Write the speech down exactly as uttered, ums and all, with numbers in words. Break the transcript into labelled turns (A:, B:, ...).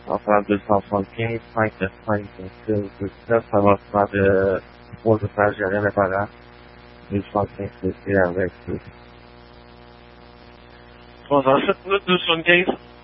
A: Enfin, deux cent soixante-quinze, cinq neuf cinq, tout ça, ça va faire de trois étages, j'ai rien à faire. deux cent quinze, c'est avec.
B: trois cent sept minutes, deux cent quinze.